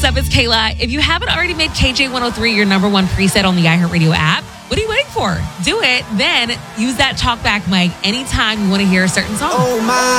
up? It's Kayla. If you haven't already made KJ103 your number one preset on the iHeartRadio app, what are you waiting for? Do it. Then use that talkback mic anytime you want to hear a certain song. Oh, my.